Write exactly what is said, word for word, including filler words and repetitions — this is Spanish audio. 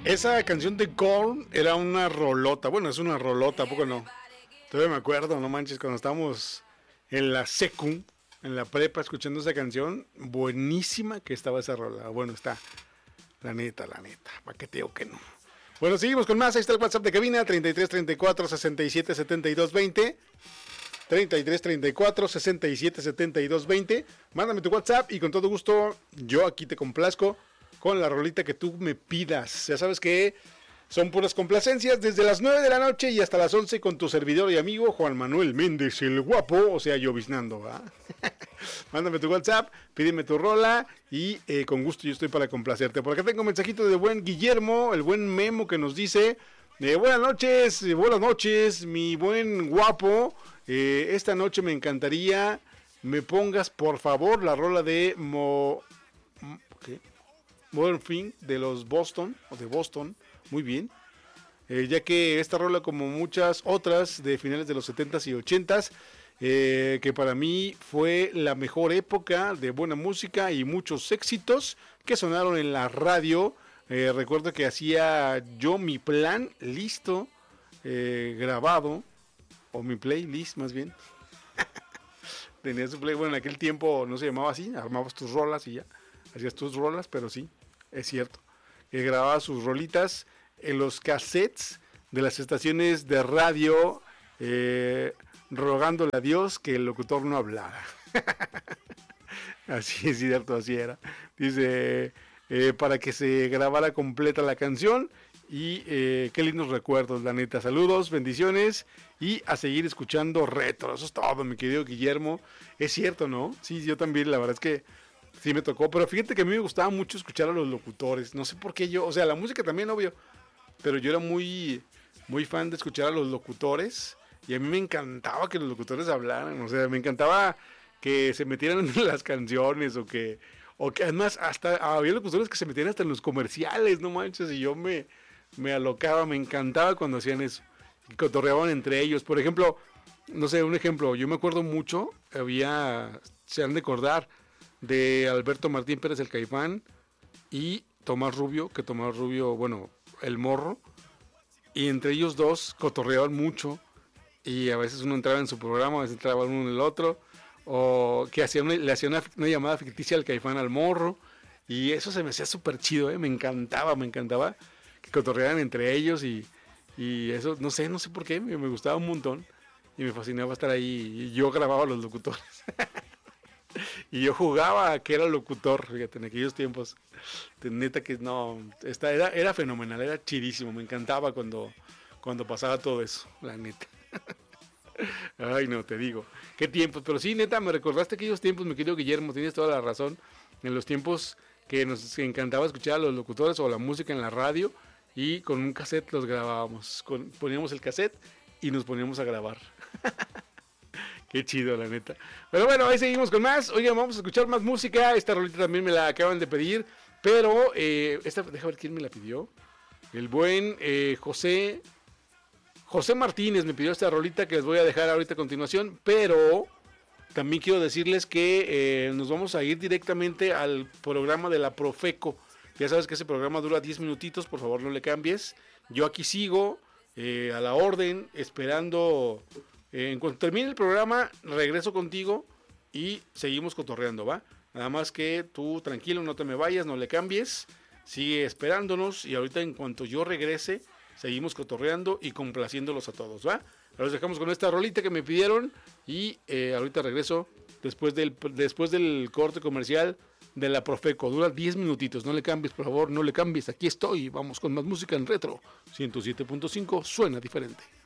Esa canción de Korn era una rolota. Bueno, es una rolota, ¿a poco no? Todavía me acuerdo, no manches, cuando estábamos en la secu, en la prepa, escuchando esa canción. Buenísima que estaba esa rola. Bueno, está. La neta, la neta. ¿Para qué te digo que no? Bueno, seguimos con más. Ahí está el WhatsApp de cabina. treinta y tres, treinta y cuatro, sesenta y siete, setenta y dos, veinte. treinta y tres, treinta y cuatro, sesenta y siete, setenta y dos, veinte. Mándame tu WhatsApp y con todo gusto yo aquí te complazco con la rolita que tú me pidas. Ya sabes que son puras complacencias desde las nueve de la noche y hasta las once con tu servidor y amigo Juan Manuel Méndez, el guapo, o sea, lloviznando, ¿va? Mándame tu WhatsApp, pídeme tu rola y eh, con gusto yo estoy para complacerte. Por acá tengo un mensajito de buen Guillermo, el buen Memo que nos dice, eh, buenas noches, eh, buenas noches, mi buen guapo, eh, esta noche me encantaría me pongas por favor la rola de Mo... ¿qué? Modern Thing de los Boston, o de Boston, muy bien, eh, ya que esta rola como muchas otras de finales de los setentas y ochentas, eh, que para mí fue la mejor época de buena música y muchos éxitos que sonaron en la radio. Eh, recuerdo que hacía yo mi plan listo, eh, grabado, o mi playlist más bien. Tenía su play, bueno, en aquel tiempo no se llamaba así, armabas tus rolas y ya, hacías tus rolas, pero sí, es cierto, que grababa sus rolitas en los cassettes de las estaciones de radio, eh, rogándole a Dios que el locutor no hablara. Así es cierto, así era. Dice, eh, para que se grabara completa la canción. Y eh, qué lindos recuerdos, la neta. Saludos, bendiciones y a seguir escuchando retro. Eso es todo, mi querido Guillermo. Es cierto, ¿no? Sí, yo también, la verdad es que sí me tocó. Pero fíjate que a mí me gustaba mucho escuchar a los locutores. No sé por qué yo, o sea, la música también, obvio. Pero yo era muy, muy fan de escuchar a los locutores. Y a mí me encantaba que los locutores hablaran. O sea, me encantaba que se metieran en las canciones o que... O que además hasta había locutores que se metían hasta en los comerciales, no manches. Y yo me... me alocaba, me encantaba cuando hacían eso, y cotorreaban entre ellos. Por ejemplo, no sé, un ejemplo, yo me acuerdo mucho, había, se han de acordar, de Alberto Martín Pérez el Caifán y Tomás Rubio, que Tomás Rubio, bueno, el Morro, y entre ellos dos cotorreaban mucho, y a veces uno entraba en su programa, a veces entraba uno en el otro, o que hacía una, le hacía una, una llamada ficticia al Caifán al Morro, y eso se me hacía súper chido, ¿eh? Me encantaba, me encantaba que cotorrearan entre ellos y, y eso, no sé, no sé por qué, me, me gustaba un montón y me fascinaba estar ahí y yo grababa a los locutores y yo jugaba a que era locutor, fíjate, en aquellos tiempos, de neta que no, esta, era, era fenomenal, era chidísimo, me encantaba cuando, cuando pasaba todo eso, la neta. Ay, no, te digo, qué tiempos, pero sí, neta, me recordaste aquellos tiempos, mi querido Guillermo, tienes toda la razón, en los tiempos que nos encantaba escuchar a los locutores o la música en la radio y con un cassette los grabábamos, con, poníamos el cassette y nos poníamos a grabar. Qué chido, la neta. Pero bueno, ahí seguimos con más. Oigan, vamos a escuchar más música. Esta rolita también me la acaban de pedir, pero eh, esta, déjame ver quién me la pidió. El buen eh, José José Martínez me pidió esta rolita que les voy a dejar ahorita a continuación, pero también quiero decirles que eh, nos vamos a ir directamente al programa de la Profeco. Ya sabes que ese programa dura diez minutitos, por favor no le cambies. Yo aquí sigo eh, a la orden, esperando. Eh, en cuanto termine el programa, regreso contigo y seguimos cotorreando, ¿va? Nada más que tú tranquilo, no te me vayas, no le cambies. Sigue esperándonos y ahorita en cuanto yo regrese, seguimos cotorreando y complaciéndolos a todos, ¿va? Ahora los dejamos con esta rolita que me pidieron y eh, ahorita regreso después del, después del corte comercial de la Profeco. Dura diez minutitos, no le cambies, por favor, no le cambies. Aquí estoy, vamos con más música en retro. ciento siete punto cinco, suena diferente.